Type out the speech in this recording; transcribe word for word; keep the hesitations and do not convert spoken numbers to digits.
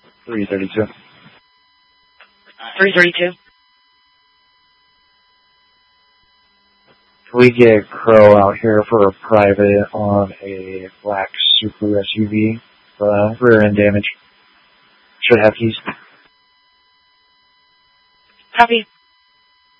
three thirty-two. three thirty-two. Can we get Crow out here for a private on a black Super S U V? Uh, rear end damage. Should have keys. Copy.